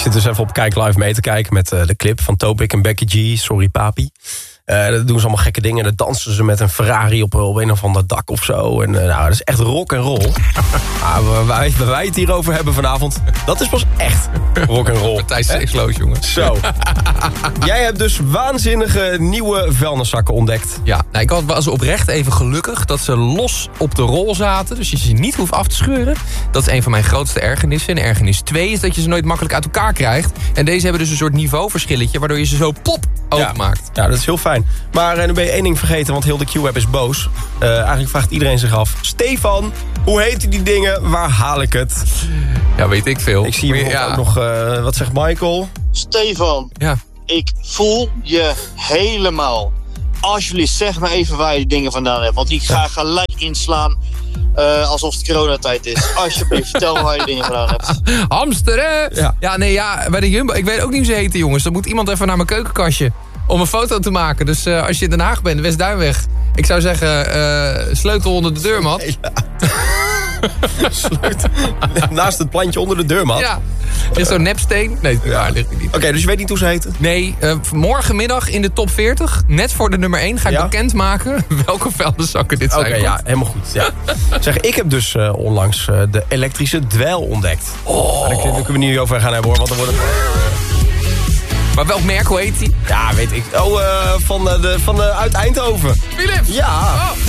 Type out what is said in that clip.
zit dus even op Kijk Live mee te kijken met de clip van Topik en Becky G. Sorry papi. Dat doen ze allemaal gekke dingen. Dan dansen ze met een Ferrari op een of ander dak of zo. En nou, dat is echt rock and roll. Waar wij het hier over hebben vanavond, dat is pas echt rock and roll. Matthijs seksloos, jongen. Zo. Jij hebt dus waanzinnige nieuwe vuilniszakken ontdekt. Ja, nou, ik was oprecht even gelukkig dat ze los op de rol zaten. Dus je ze niet hoeft af te scheuren. Dat is een van mijn grootste ergernissen. En ergernis 2 is dat je ze nooit makkelijk uit elkaar krijgt. En deze hebben dus een soort niveauverschilletje, waardoor je ze zo pop openmaakt. Ja, dat is heel fijn. Maar nu ben je één ding vergeten, want heel de Q-app is boos. Eigenlijk vraagt iedereen zich af. Stefan, hoe heet die dingen? Waar haal ik het? Ja, weet ik veel. Ik zie hier ook nog, wat zegt Michael? Stefan, Ja. ik voel je helemaal. Alsjeblieft, zeg me even waar je die dingen vandaan hebt. Want ik ga gelijk inslaan alsof het coronatijd is. Alsjeblieft, vertel me waar je die dingen vandaan hebt. Hamster, hè? Ja, bij de Jumbo. Ik weet ook niet hoe ze heten, jongens. Dan moet iemand even naar mijn keukenkastje om een foto te maken. Dus als je in Den Haag bent, Westduinweg. Ik zou zeggen, sleutel onder de deurmat. Naast het plantje onder de deurmat? Ja. Is zo'n nepsteen? Nee, daar ligt hij niet. Oké, dus je weet niet hoe ze heten? Nee, morgenmiddag in de top 40, net voor de nummer 1, ga ik bekendmaken welke vuilniszakken dit zijn. Oké, ja, helemaal goed. Ja. Zeg, ik heb dus onlangs de elektrische dweil ontdekt. Daar kunnen we niet over gaan hebben, hoor, want dan wordt het... Maar welk merk, hoe heet die? Ja, weet ik. Uit Eindhoven. Philips! Ja. Oh.